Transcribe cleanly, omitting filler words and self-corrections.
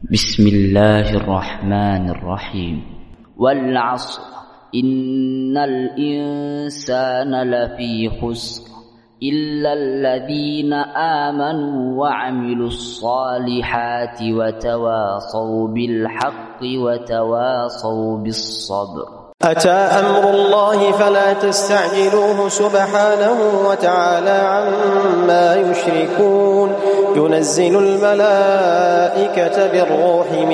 بسم الله الرحمن الرحيم. والعصر إن الإنسان لفي خسر إلا الذين آمنوا وعملوا الصالحات وتواصوا بالحق وتواصوا بالصبر. أتى أمر الله فلا تستعجلوه سبحانه وتعالى عما يشركون. ينزل الملائكة بالروح